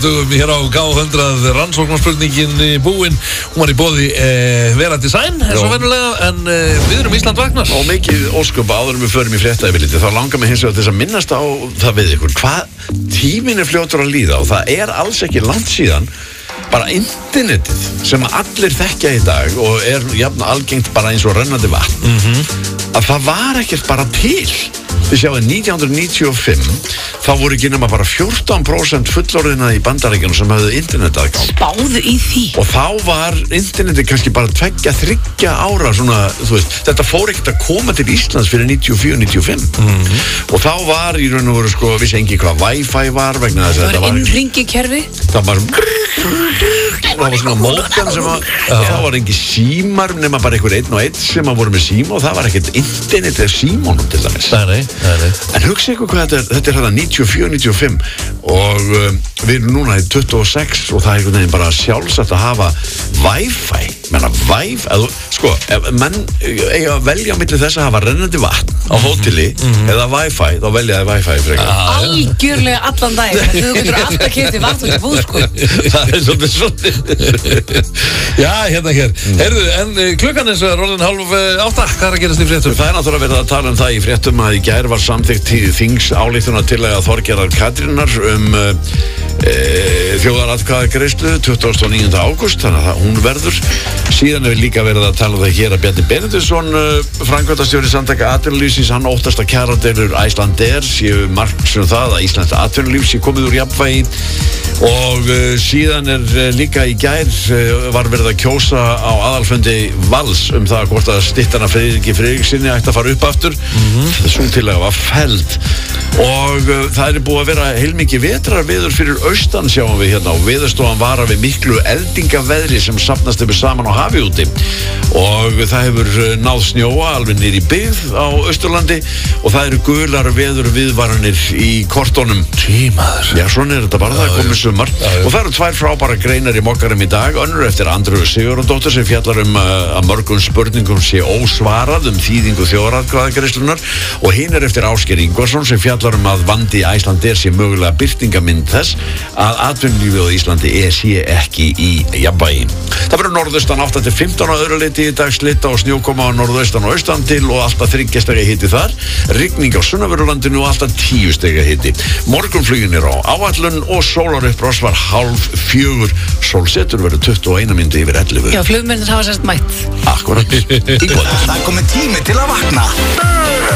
Hér á K100 rannsóknarspurningin búin. Hún var í boði Vera Design eins og venjulega, en við erum Ísland vaknar. Og mikið ósköp áður við förum í fréttaefiliti. Þá langar mig hins vegar til þess að minnast á það við ykkur. Hvað tíminn fljótur að líða, og það alls ekki langt síðan bara internetið sem allir þekkja í dag og jafn algengt bara eins og rennandi vatn, að það var ekkert bara til. Þið sjáum 1995 þá voru ekki nema bara 14% fullorðina í Bandaríkjunum sem hafðu internetaðgang. Spáðu í því. Og þá var internetið kannski bara 2-3 ára svona, þú veist, þetta fór ekkert að koma til Íslands fyrir 94-95. Og þá var í raun og veru sko, vissi engi hvað Wi-Fi var vegna þess að þetta var innringikerfi. Það var svona mótem sem að það var engi símar nema bara einhver einn og einn sem að voru með síma, og það var ekkert internet eða símónum til dæmis. Nei. En hugsa ykkur hvað þetta hérna 94-95 og við erum núna í 26 og það einhvern veginn bara sjálfsagt að hafa Wi-Fi. Sko, ef menn eiga að velja á milli þess að hafa rennandi vatn á hóteli eða Wi-Fi, þá velja það Wi-Fi frekar. Algjörlega allan dag. Þú getur alltaf keypti vatn út í búð, sko. Það svolítið svona. Já, hérna hér. Heyrðu, en klukkan eins og orðin 7:30. Hvað að gerast í fréttum? Það náttúrulega verið að tala það í fréttum að í gær var samþykkt þingsályktunartillaga Þorgerðar Katrínar þjóðaratkvæðagreiðslu 29. ágúst, þannig að hún verður. Síðan við líka verið að tala það hér að Bjarni Benediktsson, framkvæmdastjóri Samtaka atvinnulífsins, hann óttast að kjaradeilur Icelandair séu marks það að Íslands atvinnulíf sé komið úr jafnvægi. Og síðan líka í gær var verið að kjósa á aðalfundi Vals það hvort að styttana Friðriki Friðriksinni ætti að fara upp aftur. Þessu tillaga var felld. Og það búið að vera heilmikið vetrarveður fyrir austan, sjáum við hérna, og Veðurstofan varar við miklu eldingaveðri sem safnast saman á hafi úti, og það hefur náð snjóa alveg niður í byggð á Austurlandi, og það gular veðurviðvaranir í kortunum. Tímaður. Já, svona þetta bara, það komið sumar. Og það 2 frábæra greinar í Mokkarum í dag, önnur eftir Andreu Sigurðardóttur sem fjallar að mörgum spurningum sé ósvarað þýðingu þjóðaratkvæðagreiðslunnar, og hinn eftir Ásgeir Ingvarsson sem fjallar að vandi Icelandair sé mögulega birtingamynd þess að atvinnulífið á Íslandi sé ekki í jafnvægi. Það verður norðaustan 8-15 á öðru leyti í dag, slitta og snjókoma á norðaustan og austan til, og alltaf 3 stiga hiti þar. Rigning á sunnanverðurlandinu og alltaf 10 stiga hiti. Morgunflugin á áætlun og sólarupprás var 3:30. Sólsetur verður 21 mínútur yfir 11. Já, flugmennir hafa sérst mætt. Akkurat. Það er komið tími til að vakna.